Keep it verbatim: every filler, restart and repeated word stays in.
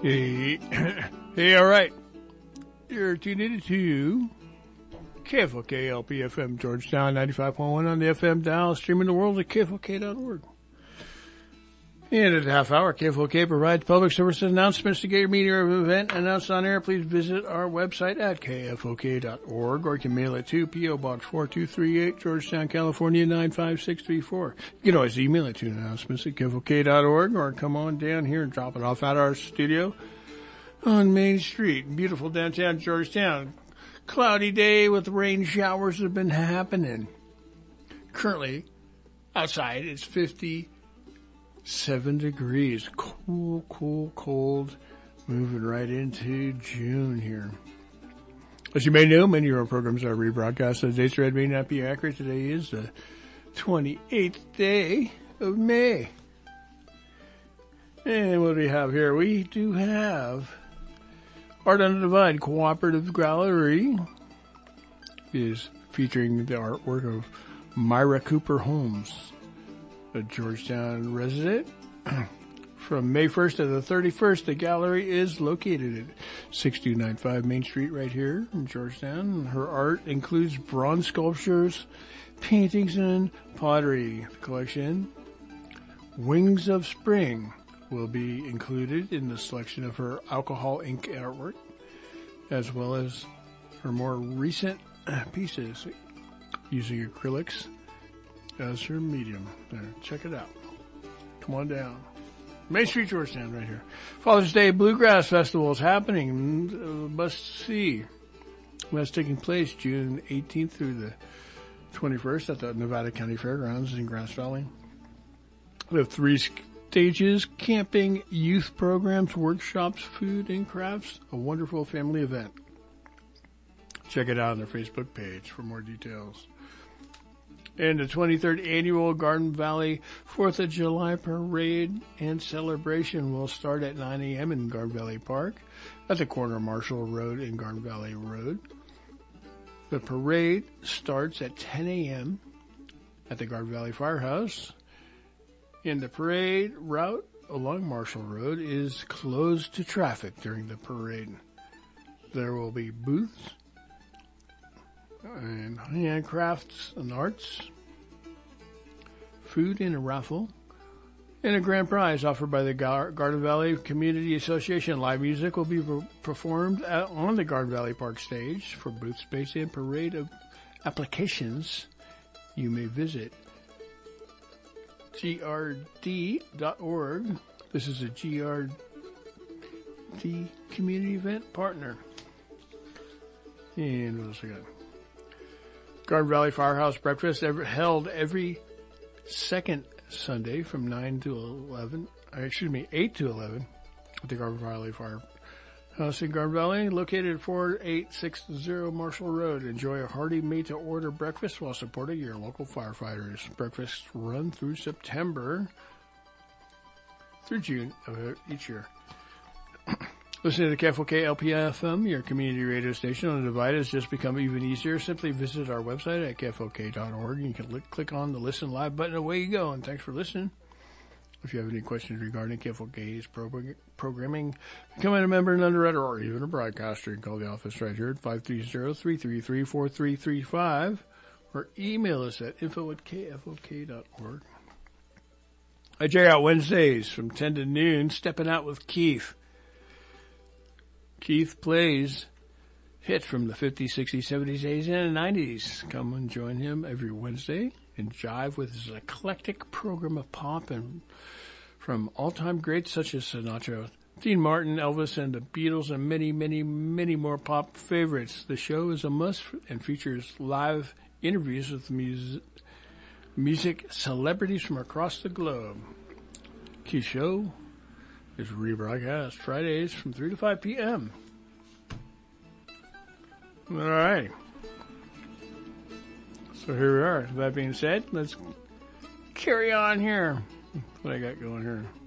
Hey, hey, all right. You're tuned in to K F O K L P F M Georgetown ninety-five point one on the F M dial, streaming the world at K F O K dot org. And at a half hour, K F O K provides public services announcements. To get your media or event announced on air, please visit our website at K F O K dot org, or you can mail it to P O Box four two three eight, Georgetown, California nine five six three four. You can always email it to announcements at K F O K dot org, or come on down here and drop it off at our studio on Main Street, beautiful downtown Georgetown. Cloudy day with rain showers have been happening. Currently, outside it's fifty-seven degrees. Cool, cool, cold. Moving right into June here. As you may know, many of our programs are rebroadcast, so the dates read may not be accurate. Today is the twenty-eighth day of May. And what do we have here? We do have Art on the Divide Cooperative Gallery is featuring the artwork of Myra Cooper Holmes, a Georgetown resident. From May first to the thirty-first, the gallery is located at six two nine five Main Street right here in Georgetown. Her art includes bronze sculptures, paintings, and pottery. The collection, Wings of Spring, will be included in the selection of her alcohol ink artwork, as well as her more recent pieces using acrylics as her medium. There, check it out. Come on down. Main Street, Georgetown, right here. Father's Day Bluegrass Festival is happening. Uh, must see. That's taking place June eighteenth through the twenty-first at the Nevada County Fairgrounds in Grass Valley. We have three stages: camping, youth programs, workshops, food and crafts. A wonderful family event. Check it out on their Facebook page for more details. And the twenty-third Annual Garden Valley fourth of July Parade and Celebration will start at nine a.m. in Garden Valley Park at the corner of Marshall Road and Garden Valley Road. The parade starts at ten a.m. at the Garden Valley Firehouse. And the parade route along Marshall Road is closed to traffic during the parade. There will be booths and handcrafts and arts, food and a raffle, and a grand prize offered by the Gar- Garden Valley Community Association. Live music will be re- performed at, on the Garden Valley Park stage. For booth space and parade of applications, you may visit G R D dot org. This is a G R D community event partner. And what else we got? Garden Valley Firehouse Breakfast ever, held every second Sunday from nine to eleven. Excuse me, eight to eleven at the Garden Valley Firehouse in Garden Valley, located at forty-eight sixty Marshall Road. Enjoy a hearty made-to-order breakfast while supporting your local firefighters. Breakfasts run through September through June of each year. Listening to K F O K L P F M, your community radio station on the Divide, has just become even easier. Simply visit our website at K F O K dot org. You can li- click on the Listen Live button, away you go. And thanks for listening. If you have any questions regarding K F O K's pro- programming, become a member, an underwriter, or even a broadcaster, you can call the office right here at five three zero, three three three, four three three five, or email us at info at K F O K dot org. I check out Wednesdays from ten to noon, Stepping Out with Keith. Keith plays hits from the fifties, sixties, seventies, eighties, and nineties. Come and join him every Wednesday and jive with his eclectic program of pop and from all-time greats such as Sinatra, Dean Martin, Elvis, and the Beatles, and many, many, many more pop favorites. The show is a must and features live interviews with music, music celebrities from across the globe. Keith's show is rebroadcast Fridays from three to five p.m. All right. So here we are. That being said, let's carry on here. What I got going here.